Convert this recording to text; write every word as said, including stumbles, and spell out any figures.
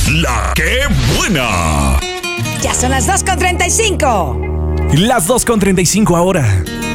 La que buena. Ya son las dos con treinta y cinco. Las dos con treinta y cinco ahora.